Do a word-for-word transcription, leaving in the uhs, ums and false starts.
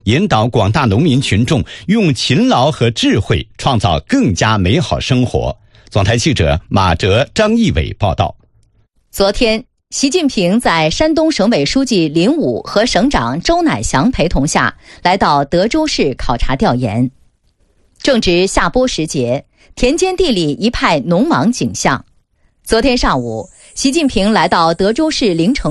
引导广大农民群众用勤劳和智慧创造更加美好生活。总台记者马哲、张义伟报道。 昨天，习近平在山东省委书记林武和省长周乃祥陪同下，来到德州市考察调研。正值夏播时节，田间地里一派农忙景象。昨天上午，习近平来到德州市临城